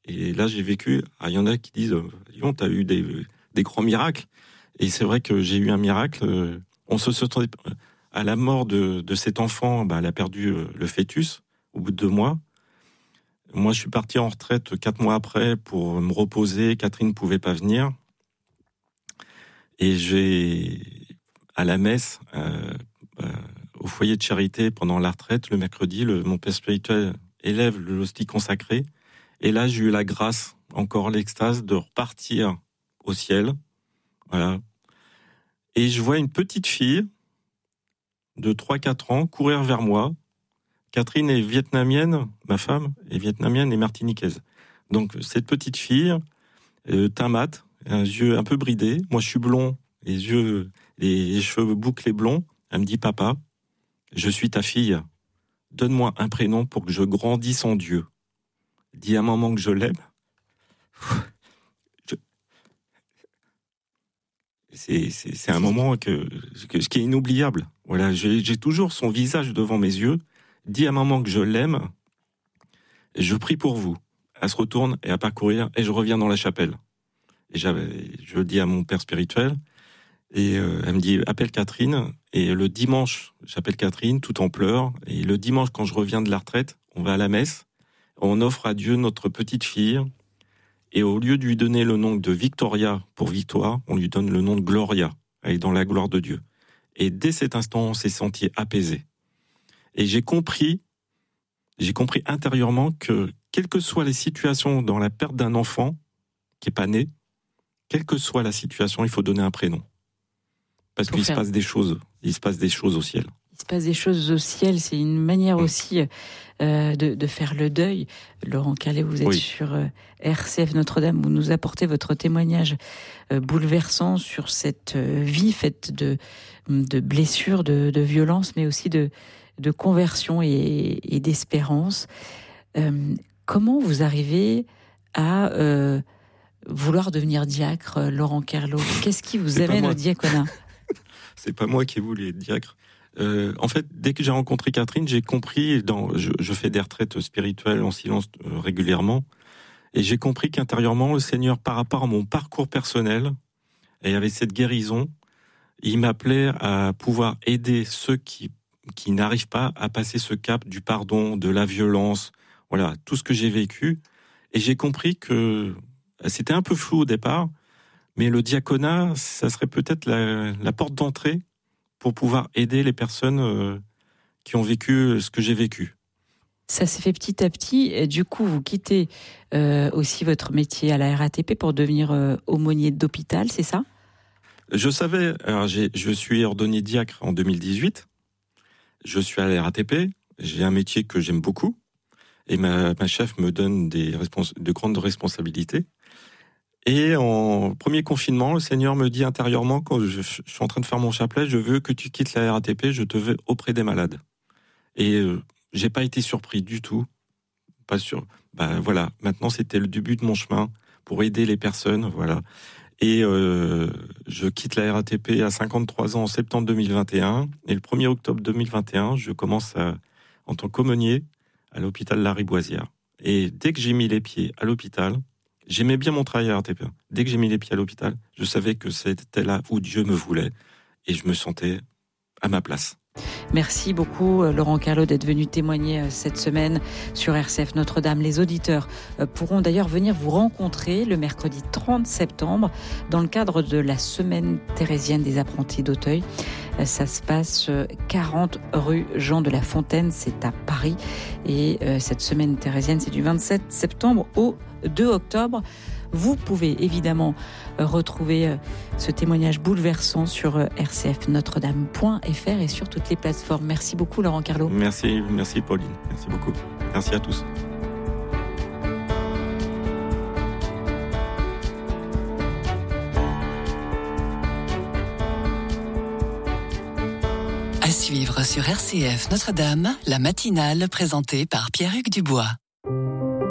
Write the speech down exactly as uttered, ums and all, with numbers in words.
Et là, j'ai vécu, il y en a qui disent, Lyon, tu as eu des, des grands miracles. Et c'est vrai que j'ai eu un miracle. Euh, on se sentait, à la mort de, de cet enfant, bah, elle a perdu euh, le fœtus au bout de deux mois. Moi, je suis parti en retraite quatre mois après pour me reposer. Catherine ne pouvait pas venir. Et j'ai, à la messe, euh, euh, au foyer de charité, pendant la retraite, le mercredi, le, mon père spirituel élève l'hostie consacrée. Et là, j'ai eu la grâce, encore l'extase, de repartir au ciel. Voilà. Et je vois une petite fille de trois quatre ans courir vers moi. Catherine est vietnamienne, ma femme est vietnamienne et martiniquaise. Donc, cette petite fille, euh, teint mat, un yeux un peu bridés. Moi, je suis blond, les yeux, les cheveux bouclés blonds. Elle me dit, papa, je suis ta fille. Donne-moi un prénom pour que je grandisse en Dieu. Dis à maman que je l'aime. Je... C'est, c'est, c'est un moment que, que, qui est inoubliable. Voilà, j'ai, j'ai toujours son visage devant mes yeux. Dis à maman que je l'aime. Et je prie pour vous. Elle se retourne et à parcourir et je reviens dans la chapelle. Et j'avais, je le dis à mon père spirituel. Et euh, elle me dit, appelle Catherine. Et le dimanche, j'appelle Catherine tout en pleurs. Et le dimanche, quand je reviens de la retraite, on va à la messe. On offre à Dieu notre petite fille. Et au lieu de lui donner le nom de Victoria pour victoire, on lui donne le nom de Gloria. Elle est dans la gloire de Dieu. Et dès cet instant, on s'est senti apaisé. Et j'ai compris, j'ai compris intérieurement que, quelles que soient les situations dans la perte d'un enfant qui n'est pas né, quelle que soit la situation, il faut donner un prénom. Parce Pour qu'il faire... se passe des choses, il se passe des choses au ciel. Il se passe des choses au ciel, c'est une manière mmh. aussi euh, de, de faire le deuil. Laurent Calais, vous êtes oui. sur euh, R C F Notre-Dame, vous nous apportez votre témoignage euh, bouleversant sur cette euh, vie faite de, de blessures, de, de violences, mais aussi de, de conversion et, et d'espérance. Euh, comment vous arrivez à euh, vouloir devenir diacre, Laurent Carlo ? Qu'est-ce qui vous C'est amène au diaconat ? C'est pas moi qui ai voulu être diacre. Euh, en fait, dès que j'ai rencontré Catherine, j'ai compris, dans, je, je fais des retraites spirituelles en silence euh, régulièrement, et j'ai compris qu'intérieurement, le Seigneur, par rapport à mon parcours personnel, et avec cette guérison, il m'appelait à pouvoir aider ceux qui, qui n'arrivent pas à passer ce cap du pardon, de la violence, voilà, tout ce que j'ai vécu. Et j'ai compris que c'était un peu flou au départ, mais le diaconat, ça serait peut-être la, la porte d'entrée pour pouvoir aider les personnes euh, qui ont vécu ce que j'ai vécu. Ça s'est fait petit à petit. Et du coup, vous quittez euh, aussi votre métier à la R A T P pour devenir euh, aumônier d'hôpital, c'est ça ? Je savais, alors j'ai, je suis ordonné diacre en deux mille dix-huit. Je suis à la R A T P. J'ai un métier que j'aime beaucoup. Et ma, ma chef me donne des respons- de grandes responsabilités. Et en premier confinement, le Seigneur me dit intérieurement, quand je, je suis en train de faire mon chapelet, je veux que tu quittes la R A T P, je te veux auprès des malades. Et euh, j'ai pas été surpris du tout. Pas sûr. Ben voilà, maintenant c'était le début de mon chemin pour aider les personnes, voilà. Et euh, je quitte la R A T P à cinquante-trois ans en septembre deux mille vingt et un. Et le premier octobre deux mille vingt et un, je commence à, en tant qu'aumônier à l'hôpital Lariboisière. Et dès que j'ai mis les pieds à l'hôpital, j'aimais bien mon travail à R A T P. Dès que j'ai mis les pieds à l'hôpital, je savais que c'était là où Dieu me voulait. Et je me sentais à ma place. Merci beaucoup Laurent Carlo d'être venu témoigner cette semaine sur R C F Notre-Dame. Les auditeurs pourront d'ailleurs venir vous rencontrer le mercredi trente septembre dans le cadre de la semaine thérésienne des apprentis d'Auteuil. Ça se passe quarante rue Jean de la Fontaine, c'est à Paris. Et cette semaine thérésienne, c'est du vingt-sept septembre au deux octobre. Vous pouvez évidemment retrouver ce témoignage bouleversant sur r c f notre dame point f r et sur toutes les plateformes. Merci beaucoup Laurent Carlo. Merci, merci Pauline. Merci beaucoup. Merci à tous. À suivre sur R C F Notre-Dame, la matinale présentée par Pierre-Hugues Dubois.